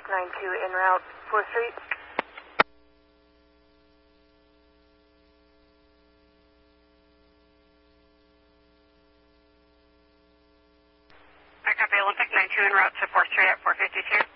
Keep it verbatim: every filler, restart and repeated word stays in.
Olympic nine two en route, fourth Street. I copy Olympic nine two en route to fourth Street at four fifty-two.